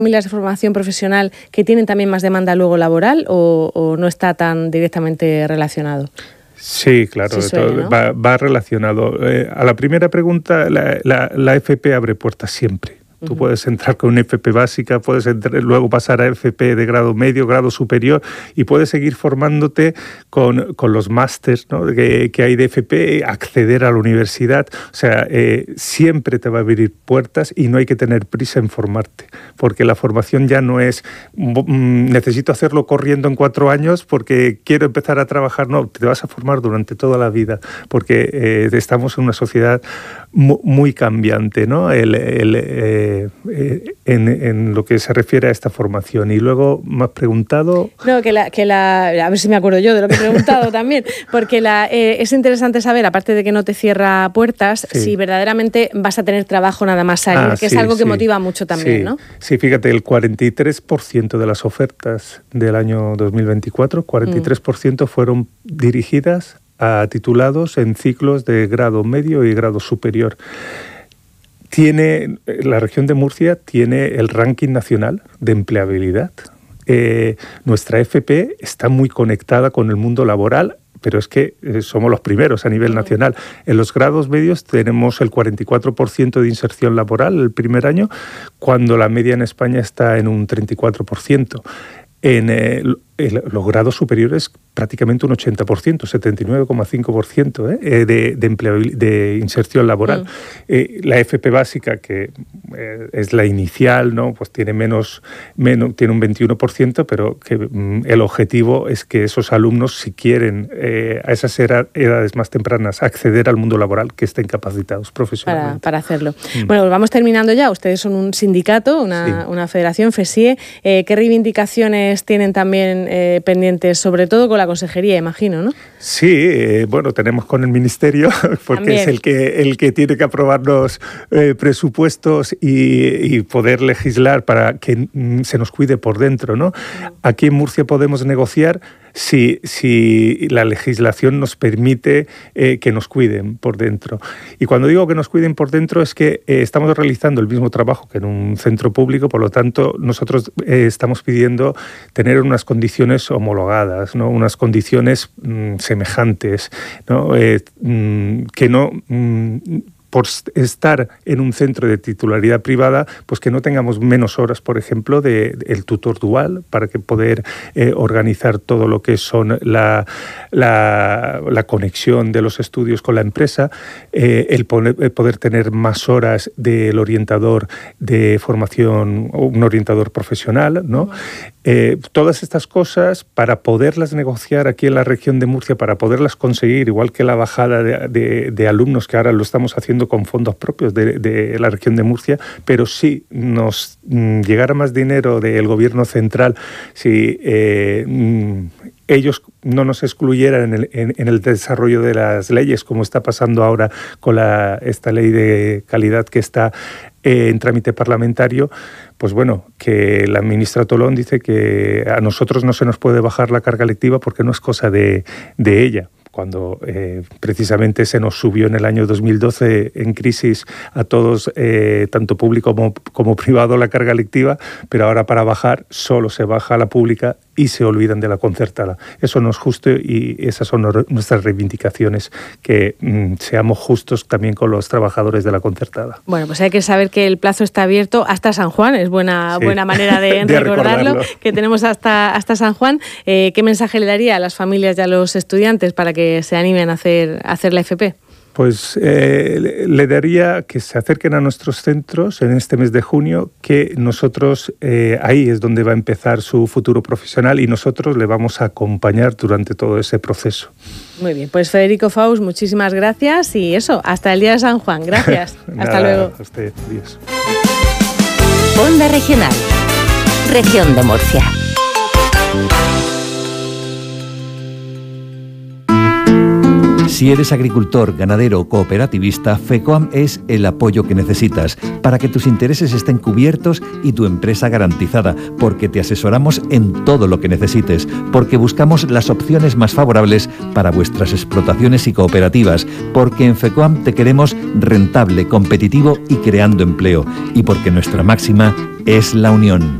familias de formación profesional que tienen también más demanda luego laboral o no está tan directamente relacionado? Sí, claro, Sí suele, ¿no? va relacionado. A la primera pregunta, la FP abre puertas siempre. Tú puedes entrar con una FP básica, puedes luego pasar a FP de grado medio, grado superior y puedes seguir formándote con los másters, ¿no?, que hay de FP, acceder a la universidad. O sea, siempre te va a abrir puertas y no hay que tener prisa en formarte, porque la formación ya no es necesito hacerlo corriendo en 4 años porque quiero empezar a trabajar. No, te vas a formar durante toda la vida, porque estamos en una sociedad muy cambiante, ¿no? En lo que se refiere a esta formación. Y luego me has preguntado... No, a ver si me acuerdo yo de lo que he preguntado también, porque es interesante saber, aparte de que no te cierra puertas, sí, si verdaderamente vas a tener trabajo nada más salir, que sí, es algo que motiva mucho también, sí, ¿no? Sí, fíjate, el 43% de las ofertas del año 2024, 43% fueron dirigidas a titulados en ciclos de grado medio y grado superior. La región de Murcia tiene el ranking nacional de empleabilidad. Nuestra FP está muy conectada con el mundo laboral, pero es que somos los primeros a nivel nacional. En los grados medios tenemos el 44% de inserción laboral el primer año, cuando la media en España está en un 34%. En los grados superiores prácticamente un 80%, 79,5% de inserción laboral. La FP básica, que es la inicial, ¿no?, pues tiene tiene un 21%, pero que el objetivo es que esos alumnos, si quieren a esas edades más tempranas acceder al mundo laboral, que estén capacitados profesionalmente. Para hacerlo. Bueno, vamos terminando ya. Ustedes son un sindicato, una federación, FESIE. ¿Qué reivindicaciones tienen también pendientes, sobre todo con la consejería, imagino, ¿no? Sí, bueno, tenemos con el Ministerio, porque también es el que tiene que aprobar los presupuestos y poder legislar para que se nos cuide por dentro, ¿no? Aquí en Murcia podemos negociar si la legislación nos permite que nos cuiden por dentro. Y cuando digo que nos cuiden por dentro es que estamos realizando el mismo trabajo que en un centro público, por lo tanto nosotros estamos pidiendo tener unas condiciones homologadas, ¿no?, unas condiciones semejantes, ¿no?, que no... por estar en un centro de titularidad privada, pues que no tengamos menos horas, por ejemplo, del tutor dual, para que poder organizar todo lo que son la conexión de los estudios con la empresa, el poder tener más horas del orientador de formación, o un orientador profesional, ¿no? Todas estas cosas, para poderlas negociar aquí en la región de Murcia, para poderlas conseguir, igual que la bajada de alumnos, que ahora lo estamos haciendo con fondos propios de la región de Murcia, pero si nos llegara más dinero del gobierno central, si ellos no nos excluyeran en el desarrollo de las leyes, como está pasando ahora con esta ley de calidad que está en trámite parlamentario, pues bueno, que la ministra Tolón dice que a nosotros no se nos puede bajar la carga lectiva porque no es cosa de ella. Cuando precisamente se nos subió en el año 2012 en crisis a todos, tanto público como privado, la carga lectiva, pero ahora para bajar solo se baja a la pública y se olvidan de la concertada. Eso no es justo y esas son nuestras reivindicaciones, que seamos justos también con los trabajadores de la concertada. Bueno, pues hay que saber que el plazo está abierto hasta San Juan, es buena manera de recordarlo, que tenemos hasta San Juan. ¿Qué mensaje le daría a las familias y a los estudiantes para que se animen a hacer la FP? Pues le daría que se acerquen a nuestros centros en este mes de junio, que nosotros ahí es donde va a empezar su futuro profesional y nosotros le vamos a acompañar durante todo ese proceso. Muy bien, pues Federico Faus, muchísimas gracias y eso, hasta el día de San Juan. Gracias. Hasta luego. A usted, adiós. Onda Regional, Región de Murcia. Si eres agricultor, ganadero o cooperativista, FECOAM es el apoyo que necesitas para que tus intereses estén cubiertos y tu empresa garantizada, porque te asesoramos en todo lo que necesites, porque buscamos las opciones más favorables para vuestras explotaciones y cooperativas, porque en FECOAM te queremos rentable, competitivo y creando empleo, y porque nuestra máxima es la unión.